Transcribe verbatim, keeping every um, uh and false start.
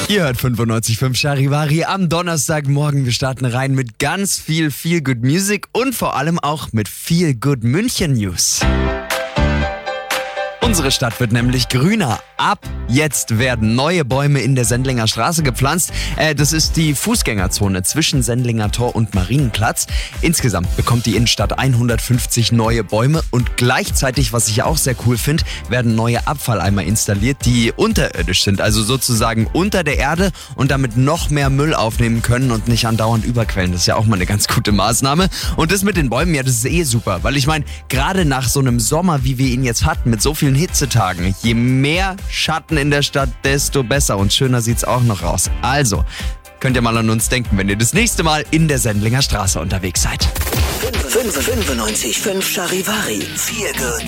Ihr hört fünfundneunzig Komma fünf Charivari am Donnerstagmorgen. Wir starten rein mit ganz viel Feel Good Music und vor allem auch mit Feel Good München News. Unsere Stadt wird nämlich grüner. Ab jetzt werden neue Bäume in der Sendlinger Straße gepflanzt. Äh, das ist die Fußgängerzone zwischen Sendlinger Tor und Marienplatz. Insgesamt bekommt die Innenstadt hundertfünfzig neue Bäume und gleichzeitig, was ich auch sehr cool finde, werden neue Abfalleimer installiert, die unterirdisch sind, also sozusagen unter der Erde und damit noch mehr Müll aufnehmen können und nicht andauernd überquellen. Das ist ja auch mal eine ganz gute Maßnahme. Und das mit den Bäumen, ja, das ist eh super, weil ich meine, gerade nach so einem Sommer, wie wir ihn jetzt hatten, mit so vielen Hitzetagen, je mehr Schatten in der Stadt, desto besser und schöner sieht's auch noch aus. Also, könnt ihr mal an uns denken, wenn ihr das nächste Mal in der Sendlinger Straße unterwegs seid. fünfundneunzig Komma fünf Charivari. Feel Good